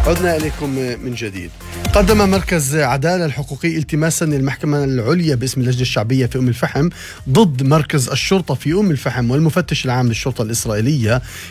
عدنا إليكم من جديد. قدم مركز عدالة الحقوقي التماسا للمحكمة العليا باسم اللجنة الشعبية في أم الفحم ضد مركز الشرطة في أم الفحم والمفتش العام للشرطة الإسرائيلية